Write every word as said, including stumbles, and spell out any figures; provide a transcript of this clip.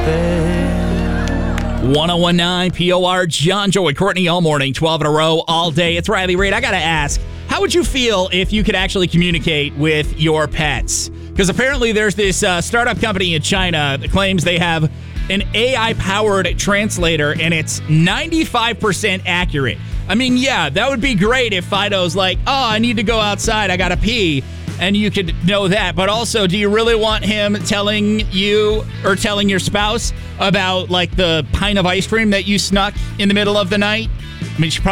one oh one nine P O R, John, Joe, and Courtney all morning, twelve in a row, all day. It's Riley Reid. I got to ask, how would you feel if you could actually communicate with your pets? Because apparently there's this uh, startup company in China that claims they have an A I-powered translator, and it's ninety-five percent accurate. I mean, yeah, that would be great if Fido's like, oh, I need to go outside, I got to pee. And you could know that. But also, do you really want him telling you or telling your spouse about, like, the pint of ice cream that you snuck in the middle of the night? I mean, she probably